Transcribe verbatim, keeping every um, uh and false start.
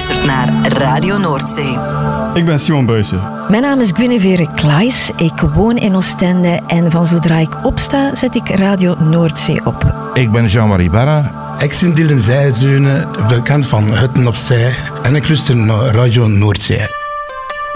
luistert naar Radio Noordzee. Ik ben Simon Buijsen. Mijn naam is Guinevere Klaes. Ik woon in Oostende en van zodra ik opsta, zet ik Radio Noordzee op. Ik ben Jean-Marie Barra. Ik ben Dylan Zijzeunen, bekend van Hutten op Zee. En ik luister naar Radio Noordzee.